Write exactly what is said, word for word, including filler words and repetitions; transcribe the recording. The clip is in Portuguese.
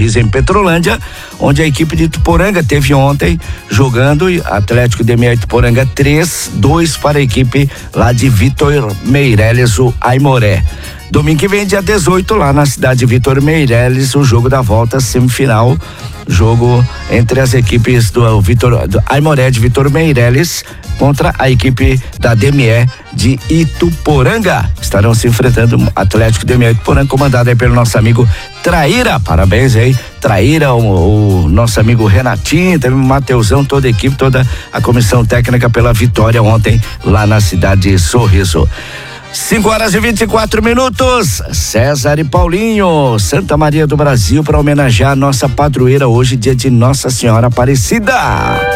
Sorriso em Petrolândia, onde a equipe de Ituporanga teve ontem jogando Atlético de Meia Ituporanga três, dois para a equipe lá de Vitor Meireles, o Aimoré. Domingo que vem, dia dezoito, lá na cidade de Vitor Meireles, o jogo da volta semifinal, jogo entre as equipes do Vitor, do Aimoré de Vitor Meireles contra a equipe da D M E de Ituporanga. Estarão se enfrentando o Atlético D M E Ituporanga, comandado aí pelo nosso amigo Traíra. Parabéns aí, Traíra, o, o nosso amigo Renatinho, também o Mateusão, toda a equipe, toda a comissão técnica pela vitória ontem lá na cidade de Sorriso. cinco horas e vinte e quatro minutos. César e Paulinho, Santa Maria do Brasil, para homenagear a nossa padroeira hoje, dia de Nossa Senhora Aparecida.